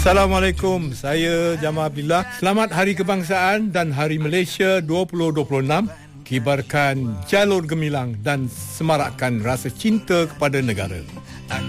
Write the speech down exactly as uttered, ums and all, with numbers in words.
Assalamualaikum, saya Jamal Abdillah. Selamat Hari Kebangsaan dan Hari Malaysia dua ribu dua puluh enam. Kibarkan jalur gemilang dan semarakkan rasa cinta kepada negara.